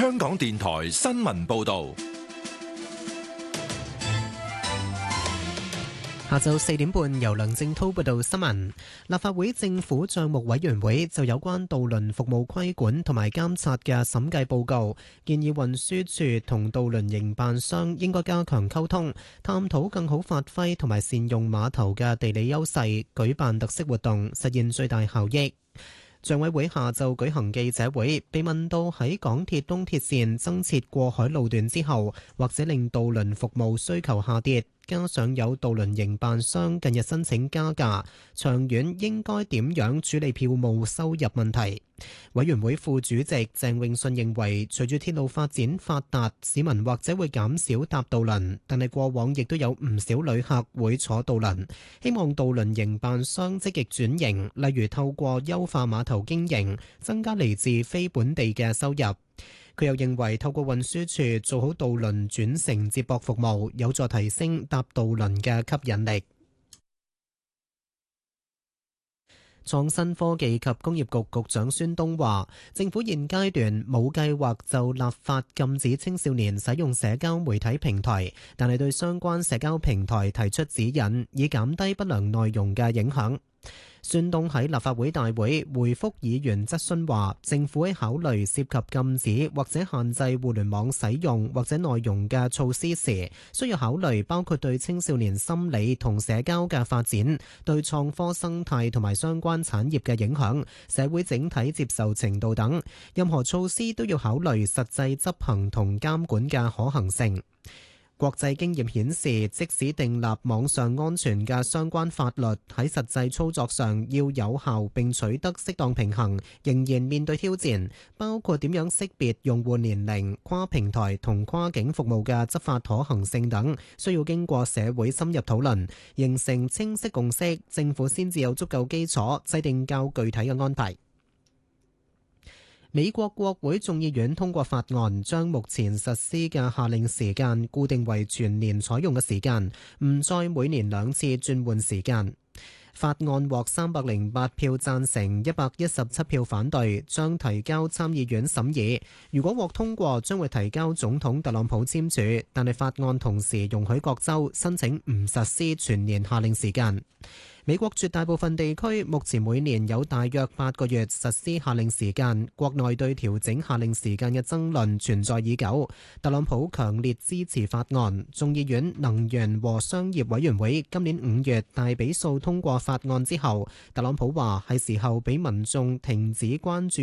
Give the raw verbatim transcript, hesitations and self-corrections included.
香港電台新聞報道。 下晝四點半，由梁正滔報道新聞。立法會政府帳目委員會就有關渡輪服務規管同埋監察嘅審計報告，建議運輸署同渡輪營辦商應該加強溝通，探討更好發揮同埋善用碼頭嘅地理優勢，舉辦特色活動，實現最大效益。帳委會下晝舉行記者會，被問到喺港鐵東鐵線增設過海路段之後，或者令渡輪服務需求下跌，加上有渡輪營辦商近日申請加價，長遠應該點樣處理票務收入問題？委員會副主席鄭泳舜認為，隨住鐵路發展發達，市民或者會減少搭渡輪，但係過往亦都有唔少旅客會坐渡輪，希望渡輪營辦商積極轉型，例如透過優化碼頭經營，增加嚟自非本地嘅收入。佢又認為透過運輸署做好渡輪轉乘接駁服務，有助提升搭渡輪嘅吸引力。創新科技及工業局局長孫東話，政府現階段冇計劃就立法禁止青少年使用社交媒體平台，但係對相關社交平台提出指引，以減低不良內容嘅影響。孫東喺立法會大會回覆議員質詢話，政府喺考慮涉及禁止或者限制互聯網使用或者內容嘅措施時，需要考慮包括對青少年心理同社交嘅發展、對創科生態同埋相關產業嘅影響、社會整體接受程度等。任何措施都要考慮實際執行同監管嘅可行性。國際經驗顯示，即使訂立網上安全嘅相關法律，喺實際操作上要有效並取得適當平衡，仍然面對挑戰，包括點樣識別用戶年齡、跨平台同跨境服務嘅執法可行性等，需要經過社會深入討論，形成清晰共識，政府先至有足夠基礎制定較具體嘅安排。美國國會眾議院通過法案，將目前實施嘅夏令時間固定為全年採用嘅時間，唔再每年兩次轉換時間。法案獲三百零八票贊成，一百一十七票反對，將提交參議院審議。如果獲通過，將會提交總統特朗普簽署，但係法案同時容許各州申請唔實施全年夏令時間。美國絕大部分地區目前每年有大約八個月實施夏令時間，國內對調整夏令時間嘅爭論存在已久。特朗普強烈支持法案，眾議院能源和商業委員會今年五月大比數通過法案之後，特朗普話係時候俾民眾停止關注